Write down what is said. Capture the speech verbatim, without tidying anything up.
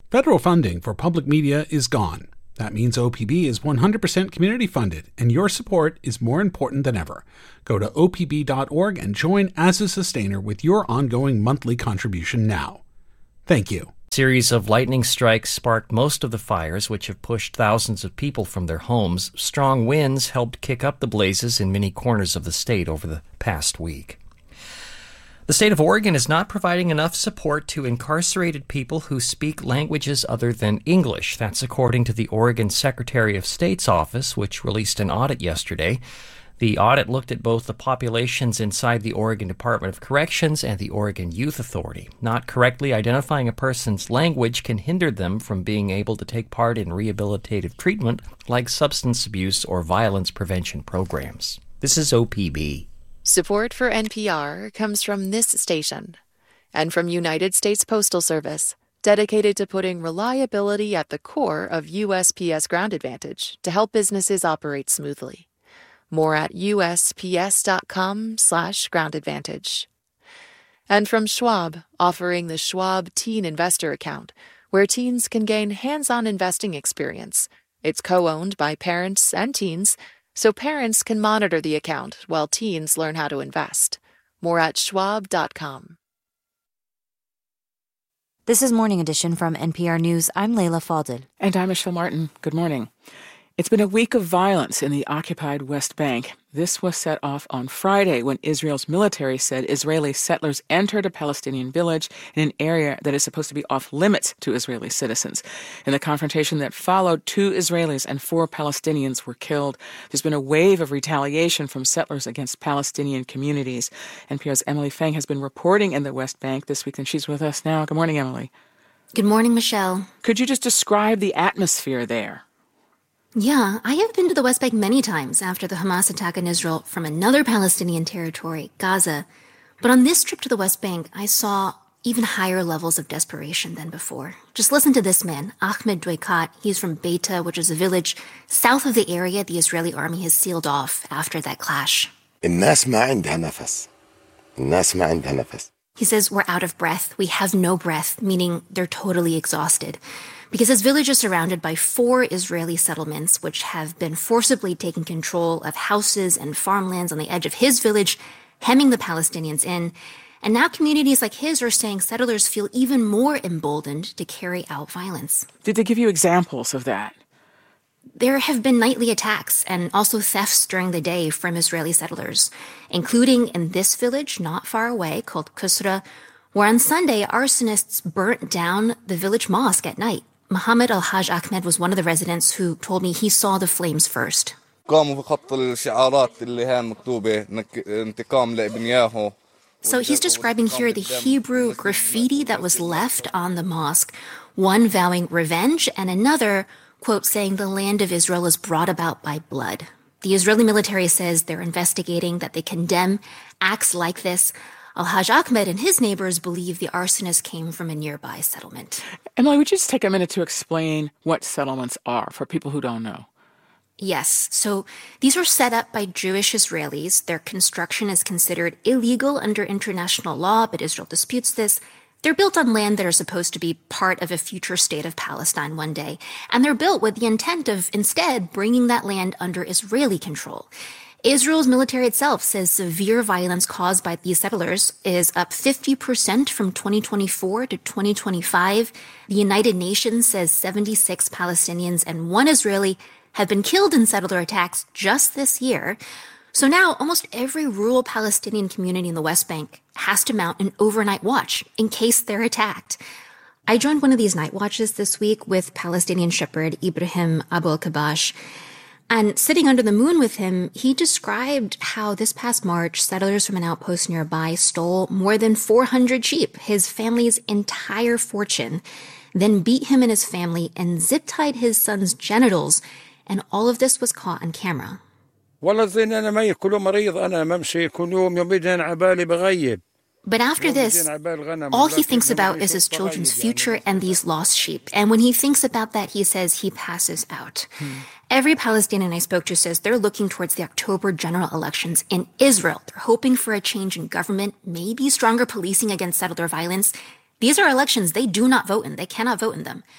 Federal funding for public media is gone. That means O P B is one hundred percent community funded, and your support is more important than ever. Go to O P B dot org and join as a sustainer with your ongoing monthly contribution now. Thank you. A series of lightning strikes sparked most of the fires, which have pushed thousands of people from their homes. Strong winds helped kick up the blazes in many corners of the state over the past week. The state of Oregon is not providing enough support to incarcerated people who speak languages other than English. That's according to the Oregon Secretary of State's office, which released an audit yesterday. The audit looked at both the populations inside the Oregon Department of Corrections and the Oregon Youth Authority. Not correctly identifying a person's language can hinder them from being able to take part in rehabilitative treatment like substance abuse or violence prevention programs. This is O P B. Support for N P R comes from this station and from United States Postal Service, dedicated to putting reliability at the core of U S P S Ground Advantage to help businesses operate smoothly. More at U S P S dot com slash ground advantage. And from Schwab, offering the Schwab Teen Investor Account, where teens can gain hands-on investing experience. It's co-owned by parents and teens, so parents can monitor the account while teens learn how to invest. More at schwab dot com. This is Morning Edition from N P R News. I'm Leila Fadel. And I'm Michelle Martin. Good morning. It's been a week of violence in the occupied West Bank. This was set off on Friday when Israel's military said Israeli settlers entered a Palestinian village in an area that is supposed to be off limits to Israeli citizens. In the confrontation that followed, two Israelis and four Palestinians were killed. There's been a wave of retaliation from settlers against Palestinian communities. N P R's Emily Feng has been reporting in the West Bank this week, and she's with us now. Good morning, Emily. Good morning, Michelle. Could you just describe the atmosphere there? Yeah, I have been to the West Bank many times after the Hamas attack on Israel from another Palestinian territory, Gaza. But on this trip to the West Bank, I saw even higher levels of desperation than before. Just listen to this man, Ahmed Dweikat. He's from Beita, which is a village south of the area the Israeli army has sealed off after that clash. الناس ما عندها نفس. الناس ما عندها نفس. He says, we're out of breath. We have no breath, meaning they're totally exhausted. Because his village is surrounded by four Israeli settlements, which have been forcibly taking control of houses and farmlands on the edge of his village, hemming the Palestinians in. And now communities like his are saying settlers feel even more emboldened to carry out violence. Did they give you examples of that? There have been nightly attacks and also thefts during the day from Israeli settlers, including in this village not far away called Kusra, where on Sunday arsonists burnt down the village mosque at night. Mohammed Al-Haj Ahmed was one of the residents who told me he saw the flames first. So he's describing here the Hebrew graffiti that was left on the mosque, one vowing revenge and another, quote, saying the land of Israel is brought about by blood. The Israeli military says they're investigating, that they condemn acts like this. Al-Haj Ahmed and his neighbors believe the arsonist came from a nearby settlement. Emily, would you just take a minute to explain what settlements are for people who don't know? Yes. So these were set up by Jewish Israelis. Their construction is considered illegal under international law, but Israel disputes this. They're built on land that are supposed to be part of a future state of Palestine one day. And they're built with the intent of instead bringing that land under Israeli control. Israel's military itself says severe violence caused by these settlers is up fifty percent from twenty twenty-four to twenty twenty-five. The United Nations says seventy-six Palestinians and one Israeli have been killed in settler attacks just this year. So now almost every rural Palestinian community in the West Bank has to mount an overnight watch in case they're attacked. I joined one of these night watches this week with Palestinian shepherd Ibrahim Abu al-Kabash. And sitting under the moon with him, he described how this past March, settlers from an outpost nearby stole more than four hundred sheep, his family's entire fortune, then beat him and his family and zip-tied his son's genitals. And all of this was caught on camera. But after this, all he thinks about is his children's future and these lost sheep. And when he thinks about that, he says he passes out. Hmm. Every Palestinian I spoke to says they're looking towards the October general elections in Israel. They're hoping for a change in government, maybe stronger policing against settler violence. These are elections they do not vote in. They cannot vote in them.